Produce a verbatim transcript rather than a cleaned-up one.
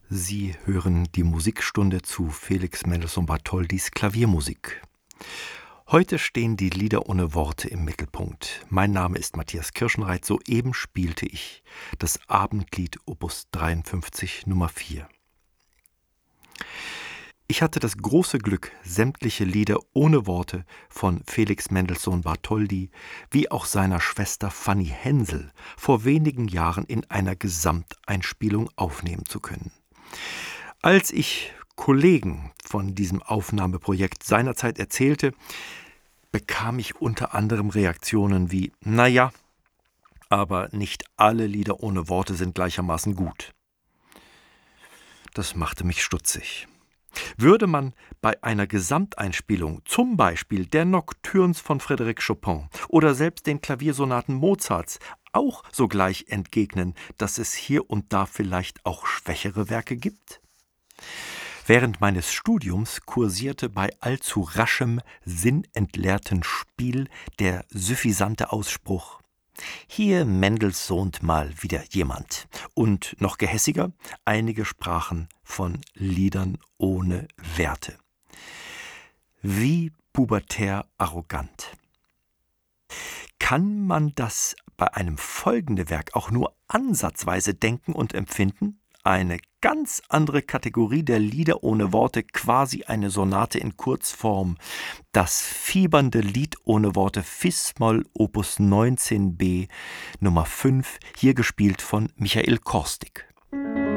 Sie hören die Musikstunde zu Felix Mendelssohn Bartholdys Klaviermusik. Heute stehen die Lieder ohne Worte im Mittelpunkt. Mein Name ist Matthias Kirschenreit. Soeben spielte ich das Abendlied Opus dreiundfünfzig Nummer vier. Ich hatte das große Glück, sämtliche Lieder ohne Worte von Felix Mendelssohn Bartholdy wie auch seiner Schwester Fanny Hensel vor wenigen Jahren in einer Gesamteinspielung aufnehmen zu können. Als ich Kollegen von diesem Aufnahmeprojekt seinerzeit erzählte, bekam ich unter anderem Reaktionen wie: Naja, aber nicht alle Lieder ohne Worte sind gleichermaßen gut. Das machte mich stutzig. Würde man bei einer Gesamteinspielung zum Beispiel der Nocturnes von Frédéric Chopin oder selbst den Klaviersonaten Mozarts auch sogleich entgegnen, dass es hier und da vielleicht auch schwächere Werke gibt? Während meines Studiums kursierte bei allzu raschem, sinnentleerten Spiel der suffisante Ausspruch: Hier Mendelssohnt mal wieder jemand. Und noch gehässiger, einige sprachen von Liedern ohne Werte. Wie pubertär arrogant. Kann man das bei einem folgenden Werk auch nur ansatzweise denken und empfinden? Eine ganz andere Kategorie der Lieder ohne Worte, quasi eine Sonate in Kurzform. Das fiebernde Lied ohne Worte Fis-Moll Opus neunzehn b Nummer fünf, hier gespielt von Michael Korstig.